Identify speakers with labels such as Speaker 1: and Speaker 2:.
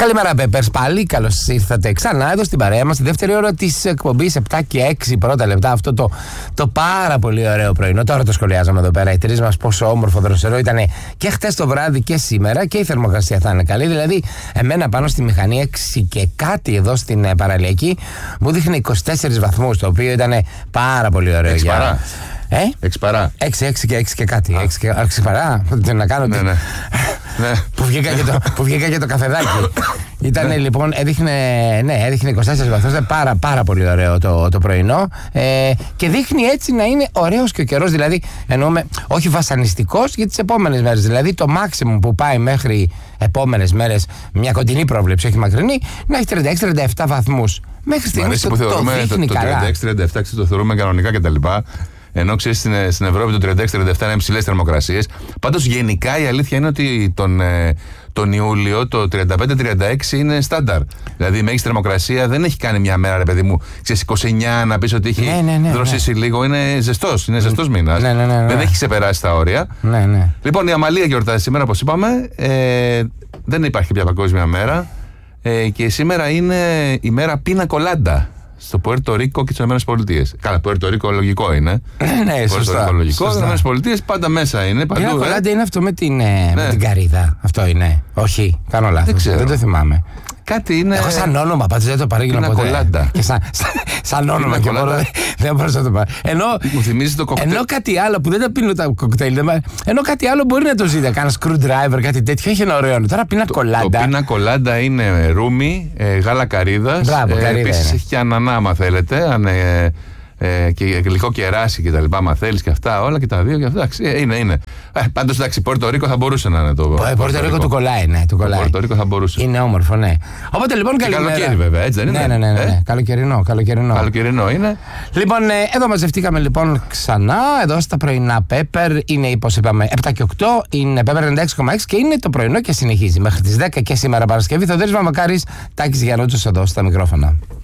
Speaker 1: Καλημέρα, Πέπερς. Πάλι καλώς ήρθατε ξανά εδώ στην παρέα μας. Στη δεύτερη ώρα της εκπομπής, 7 και 6 πρώτα λεπτά. Αυτό το πάρα πολύ ωραίο πρωινό. Τώρα το σχολιάζαμε εδώ πέρα. Οι τρεις μας πόσο όμορφο δροσερό ήταν και χτες το βράδυ και σήμερα. Και η θερμοκρασία θα είναι καλή. Δηλαδή, εμένα πάνω στη μηχανή 6 και κάτι εδώ στην παραλιακή μου δείχνει 24 βαθμούς. Το οποίο ήταν πάρα πολύ ωραίο.
Speaker 2: 6 παρά. 6 παρά.
Speaker 1: 6 και κάτι. 6 παρά. Να κάνω.
Speaker 2: Ναι.
Speaker 1: Που βγήκα και το καφεδάκι. Ήταν λοιπόν, έδειχνε 24 βαθμούς. Ήταν πάρα πολύ ωραίο το πρωινό. Και δείχνει έτσι να είναι ωραίος και ο καιρός. Δηλαδή, εννοούμε, όχι βασανιστικός για τις επόμενες μέρες. Δηλαδή, το maximum που πάει μέχρι επόμενες μέρες, μια κοντινή πρόβλεψη, όχι μακρινή, να έχει 36-37 βαθμούς. Μέχρι στιγμής το δείχνει καλά.
Speaker 2: Το 36-37 το θεωρούμε κανονικά κτλ. Ενώ ξέρεις στην Ευρώπη το 36-37 είναι υψηλές θερμοκρασίες. Πάντως γενικά η αλήθεια είναι ότι τον Ιούλιο το 35-36 είναι στάνταρ. Δηλαδή η μέγιστη θερμοκρασία δεν έχει κάνει μια μέρα, ρε παιδί μου, ξέρεις, 29 να πεις ότι έχει δροσίσει λίγο. Είναι ζεστός μήνας. Δεν έχει ξεπεράσει τα όρια. Λοιπόν, η Αμαλία γιορτάζει σήμερα, όπως είπαμε. Δεν υπάρχει πια παγκόσμια μέρα. Και σήμερα είναι η μέρα Πίνα Κολάντα. Στο Πουέρτο Ρίκο και στις ΗΠΑ. Καλά, Πουέρτο Ρίκο λογικό είναι.
Speaker 1: Ναι, σωστά.
Speaker 2: Λογικό. Στις ΗΠΑ πάντα μέσα είναι.
Speaker 1: Η κολάντα είναι αυτό με την καρύδα. Αυτό είναι. Όχι, κάνω λάθος. Δεν το θυμάμαι.
Speaker 2: Κάτι είναι.
Speaker 1: Έχω σαν όνομα, πάντως δεν το παρήγγειλα ποτέ.
Speaker 2: Κολάντα.
Speaker 1: Και σαν όνομα και μόνο δεν μπορούσα να το πάρω.
Speaker 2: Μου θυμίζει το κοκτέιλ.
Speaker 1: Ενώ κάτι άλλο που δεν τα πίνω τα κοκτέιλ. Ενώ κάτι άλλο μπορεί να το ζείτε. Κάνα screwdriver, κάτι τέτοιο. Έχει ένα ωραίο. Τώρα πίνα κολάντα.
Speaker 2: Το πίνα κολάντα είναι ρούμι, γάλα καρύδας. Επίσης έχει και ανανά, άμα θέλετε. Και γλυκό κεράσι και τα λοιπά, άμα θέλεις και αυτά, όλα και τα δύο και αυτά. Είναι. Πάντως εντάξει, Πόρτο Ρίκο θα μπορούσε να είναι το.
Speaker 1: Πόρτο Ρίκο του κολλάει, ναι.
Speaker 2: Πόρτο Ρίκο θα μπορούσε.
Speaker 1: Είναι όμορφο, ναι. Οπότε λοιπόν καλημέρα.
Speaker 2: Καλοκαίρι, βέβαια, έτσι δεν είναι.
Speaker 1: Ναι. Καλοκαιρινό
Speaker 2: είναι.
Speaker 1: Λοιπόν, εδώ μαζευτήκαμε λοιπόν ξανά, εδώ στα πρωινά Pepper. Είναι, όπως είπαμε, 7 και 8. Είναι Pepper 96,6 και είναι το πρωινό και συνεχίζει μέχρι τις 10 και σήμερα Παρασκευή. Θοδωρής Μαμακάρης, Τάκης Γιαννούτσος εδώ στα μικρόφωνα.